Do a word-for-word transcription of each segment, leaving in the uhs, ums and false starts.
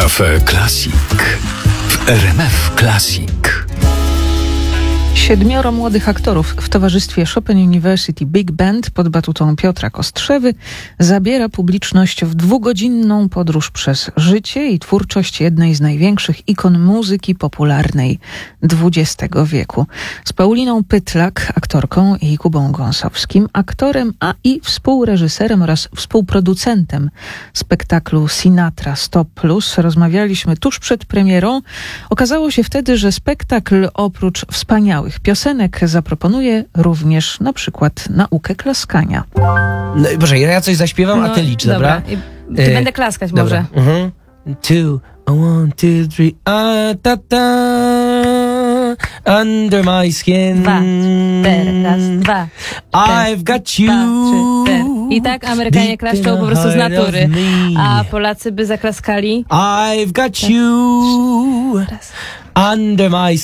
Cafe Classic w R M F Classic. Siedmioro młodych aktorów w towarzystwie Chopin University Big Band pod batutą Piotra Kostrzewy zabiera publiczność w dwugodzinną podróż przez życie i twórczość jednej z największych ikon muzyki popularnej dwudziestego wieku. Z Pauliną Pytlak, aktorką, i Kubą Gąsowskim, aktorem, a i współreżyserem oraz współproducentem spektaklu Sinatra sto plus rozmawialiśmy tuż przed premierą. Okazało się wtedy, że spektakl oprócz wspaniałych piosenek zaproponuje również na przykład naukę klaskania. No, Boże, ja coś zaśpiewam, no, a ty licz, dobra? dobra? Ty e, będę klaskać dobra. może. Mhm. Two, one, two, three, a ta ta, under my skin. Dwa, teraz dwa. I've got you. Dwa, trzy, I tak Amerykanie klaszczą po prostu z natury, a Polacy by zaklaskali. I've got you Raz. under my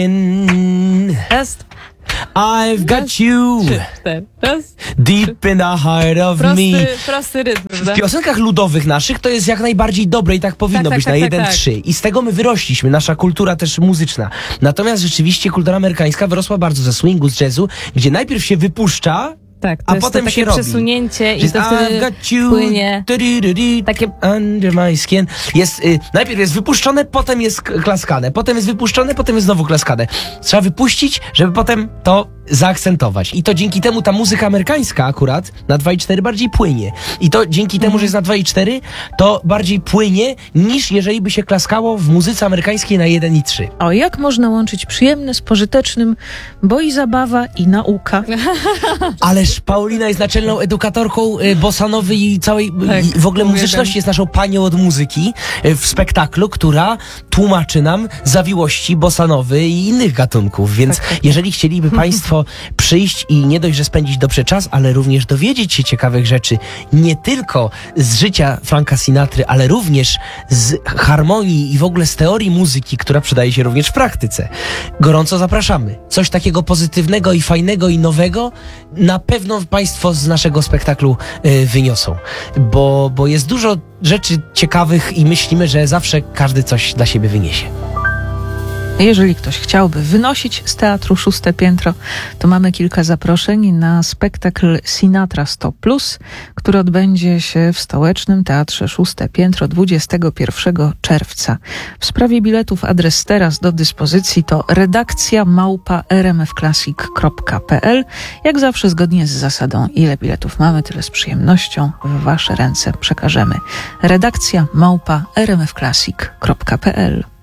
skin. Raz. I've got you Trzy, cztery. Raz. deep in the heart of Prosty, me. prosty rytm, prawda? W piosenkach ludowych naszych to jest jak najbardziej dobre i tak powinno Tak, tak, być tak, na tak, jeden tak. trzy. I z tego my wyrośliśmy, nasza kultura też muzyczna. Natomiast rzeczywiście kultura amerykańska wyrosła bardzo ze swingu, z jazzu, gdzie najpierw się wypuszcza, Tak, to a jest potem to się takie robi. przesunięcie i Że to I've wtedy got you, płynie. du-du-du-du, Takie- under my skin. Jest, y, najpierw jest wypuszczone, potem jest k- klaskane, potem jest wypuszczone, potem jest znowu klaskane. Trzeba wypuścić, żeby potem to zaakcentować. I to dzięki temu ta muzyka amerykańska akurat na dwa i cztery bardziej płynie. I to dzięki temu, że jest na dwa i cztery, to bardziej płynie niż jeżeli by się klaskało w muzyce amerykańskiej na jeden i trzy. O, jak można łączyć przyjemne z pożytecznym, bo i zabawa, i nauka. Ależ Paulina jest naczelną edukatorką y, bossanowej i całej Tak, i w ogóle uwielbiam. muzyczności, jest naszą panią od muzyki y, w spektaklu, która tłumaczy nam zawiłości bossanowy i innych gatunków. Więc Tak, tak. jeżeli chcieliby Państwo przyjść i nie dość, że spędzić dobrze czas, ale również dowiedzieć się ciekawych rzeczy nie tylko z życia Franka Sinatry, ale również z harmonii i w ogóle z teorii muzyki, która przydaje się również w praktyce, gorąco zapraszamy. Coś takiego pozytywnego i fajnego i nowego na pewno Państwo z naszego spektaklu y, wyniosą, bo, bo jest dużo rzeczy ciekawych i myślimy, że zawsze każdy coś dla siebie wyniesie. Jeżeli ktoś chciałby wynosić z teatru Szóste Piętro, to mamy kilka zaproszeń na spektakl Sinatra sto plus, który odbędzie się w Stołecznym Teatrze Szóste Piętro dwudziestego pierwszego czerwca. W sprawie biletów adres teraz do dyspozycji to redakcja małpa r m f classic kropka p l. Jak zawsze zgodnie z zasadą ile biletów mamy, tyle z przyjemnością w Wasze ręce przekażemy. Redakcja małpa r m f classic kropka p l.